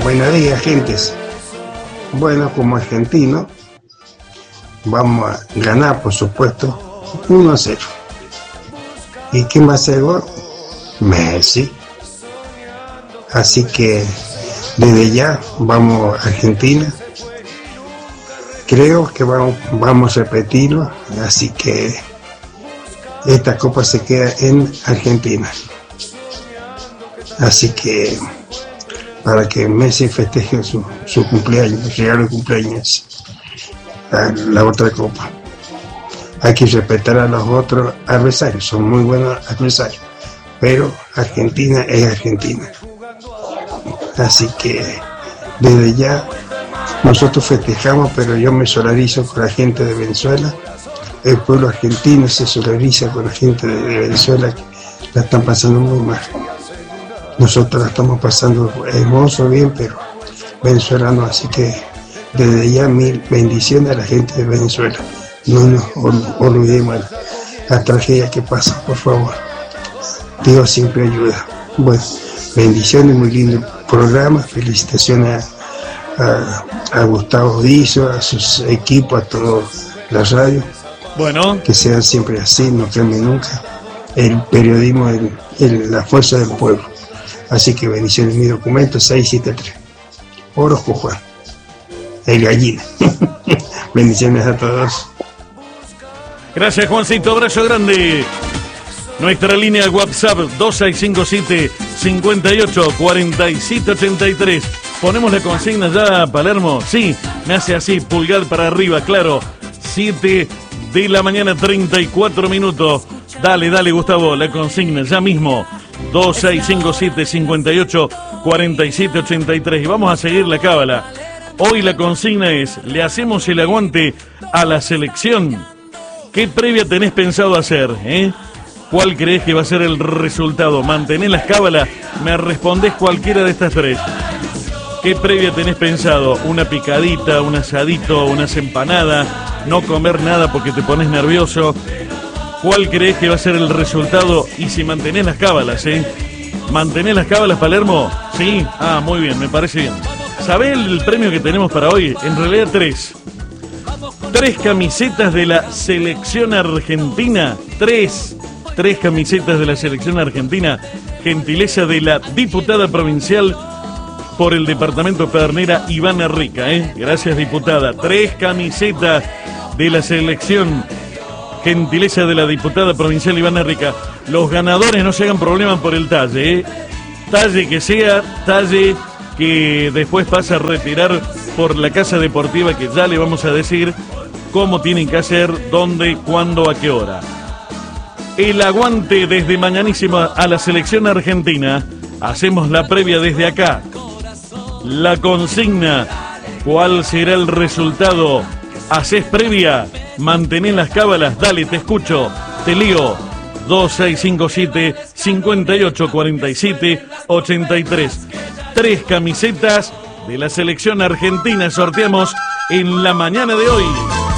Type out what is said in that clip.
Buenos días, gentes. Bueno, como argentino, vamos a ganar, por supuesto, 1-0. ¿Y quién va a hacer gol? Messi. Así que desde ya vamos a Argentina. Creo que vamos a repetirlo, así que esta copa se queda en Argentina. Así que para que Messi festeje su cumpleaños, regalo de cumpleaños, la otra copa. Hay que respetar a los otros adversarios, son muy buenos adversarios, pero Argentina es Argentina. Así que desde ya nosotros festejamos, pero yo me solidarizo con la gente de Venezuela. El pueblo argentino se solidariza con la gente de Venezuela, que la están pasando muy mal. Nosotros la estamos pasando hermoso, bien, pero Venezuela no. Así que desde ya 1000 bendiciones a la gente de Venezuela. No nos olvidemos la tragedia que pasa, por favor. Dios siempre ayuda. Bueno, bendiciones, muy lindo programa. Felicitaciones a Gustavo Dizo, a sus equipos, a toda la radio. Bueno, que sean siempre así, no cambie nunca. El periodismo es la fuerza del pueblo. Así que bendiciones. Mi documento 673. Orozco Juan, el gallina. Bendiciones a todos. Gracias, Juancito, abrazo grande. Nuestra línea de WhatsApp 2657 58 47 83. Ponemos la consigna ya, Palermo. Sí, me hace así, pulgar para arriba, claro. 7 de la mañana, 34 minutos. Dale, Gustavo, la consigna ya mismo. 2657 58 47 83. Y vamos a seguir la cábala. Hoy la consigna es: le hacemos el aguante a la selección. ¿Qué previa tenés pensado hacer, ¿Cuál crees que va a ser el resultado? ¿Mantenés las cábalas? Me respondés cualquiera de estas tres. ¿Qué previa tenés pensado? ¿Una picadita, un asadito, unas empanadas? ¿No comer nada porque te pones nervioso? ¿Cuál crees que va a ser el resultado? Y si mantenés las cábalas, ¿Mantenés las cábalas, Palermo? ¿Sí? Ah, muy bien, me parece bien. ¿Sabés el premio que tenemos para hoy? En realidad 3. 3 camisetas de la selección argentina. 3 camisetas de la selección argentina. Gentileza de la diputada provincial por el departamento de Pedernera, Ivana Rica, Gracias, diputada. 3 camisetas de la selección. Gentileza de la diputada provincial Ivana Rica. Los ganadores no se hagan problema por el talle, Talle que sea, talle que después pasa a retirar por la casa deportiva, que ya le vamos a decir cómo tienen que hacer, dónde, cuándo, a qué hora. El aguante desde mañanísima a la selección argentina. Hacemos la previa desde acá. La consigna: ¿cuál será el resultado? ¿Hacés previa? ¿Mantenés las cábalas? Dale, te escucho, te lío. 2657 58 47 83. 3 camisetas de la selección argentina sorteamos en la mañana de hoy.